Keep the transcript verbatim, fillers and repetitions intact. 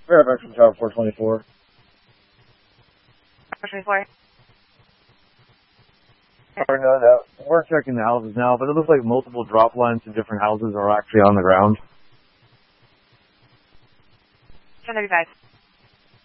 Fairfax from Tower four twenty-four. four twenty-four. Or no, no. We're checking the houses now, but it looks like multiple drop lines to different houses are actually on the ground. ten thirty-five.